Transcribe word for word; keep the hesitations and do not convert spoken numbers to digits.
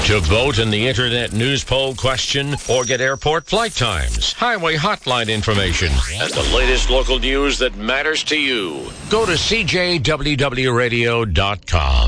To vote in the Internet News Poll question or get airport flight times, highway hotline information, and the latest local news that matters to you, go to C J W W radio dot com.